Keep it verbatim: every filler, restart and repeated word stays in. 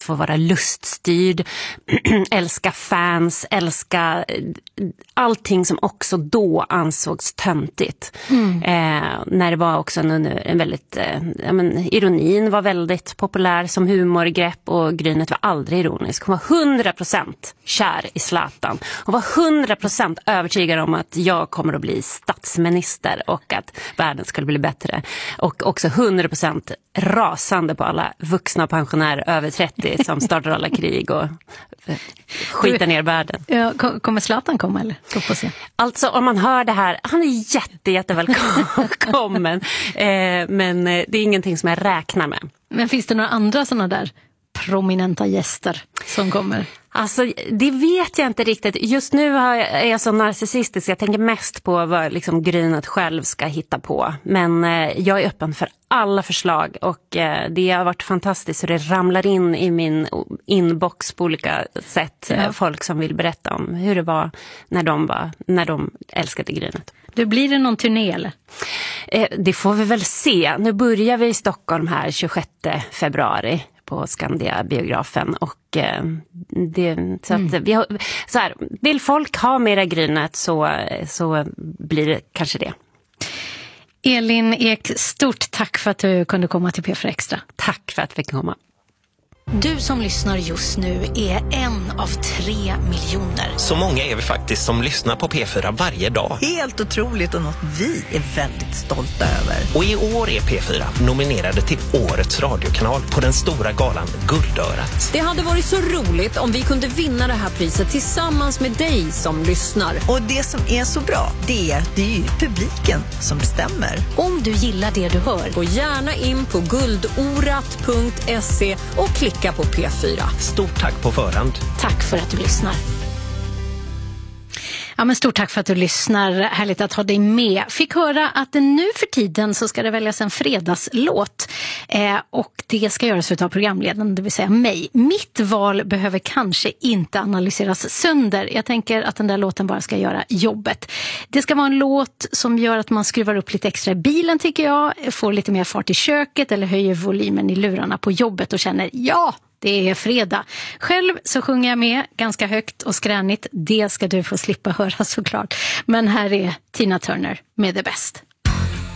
få vara luststyrd, älska fans, älska allting som också då ansågs töntigt. Mm. Eh, när det var också en, en väldigt, eh, ja, men, ironin var väldigt populär som humorgrepp och Grynet var aldrig ironisk. Hon var hundra procent kär i Zlatan. Hon var hundra procent övertygad om att jag kommer att bli statsminister och att världen skulle bli bättre. Och också hundra procent rasande på alla vuxna pensionärer över trettio som startar alla krig och skiter ner världen. Ja, kommer Zlatan komma eller? Alltså om man hör det här, han är jätte, jätte välkommen. eh, men det är ingenting som jag räknar med. Men finns det några andra sådana där prominenta gäster som kommer? Alltså det vet jag inte riktigt. Just nu är jag så narcissistisk. Jag tänker mest på vad liksom Grynet själv ska hitta på. Men eh, jag är öppen för alla förslag. Och eh, det har varit fantastiskt. Så det ramlar in i min inbox på olika sätt. Ja. Eh, folk som vill berätta om hur det var när de, var, när de älskade Grynet. Du, blir det någon turné eller? Eh, det får vi väl se. Nu börjar vi i Stockholm här tjugosjätte februari. På Skandia-biografen och eh, det, så att mm. vi har, så här, vill folk ha mera Grynet så, så blir det kanske det. Elin Ek, stort tack för att du kunde komma till P fyra Extra. Tack för att vi fick komma. Du som lyssnar just nu är en av tre miljoner. Så många är vi faktiskt som lyssnar på P fyra varje dag. Helt otroligt och något vi är väldigt stolta över. Och i år är P fyra nominerade till Årets radiokanal på den stora galan Guldörat. Det hade varit så roligt om vi kunde vinna det här priset tillsammans med dig som lyssnar. Och det som är så bra, det är, det är ju publiken som bestämmer. Om du gillar det du hör, gå gärna in på guldorat punkt se och klicka på P fyra. Stort tack på förhand. Tack för att du lyssnar. Ja, men stort tack för att du lyssnar. Härligt att ha dig med. Fick höra att nu för tiden så ska det väljas en fredagslåt. Eh, och det ska göras av programledaren, det vill säga mig. Mitt val behöver kanske inte analyseras sönder. Jag tänker att den där låten bara ska göra jobbet. Det ska vara en låt som gör att man skruvar upp lite extra i bilen, tycker jag. Får lite mer fart i köket eller höjer volymen i lurarna på jobbet och känner ja, det är fredag. Själv så sjunger jag med ganska högt och skränigt. Det ska du få slippa höra såklart. Men här är Tina Turner med The Best.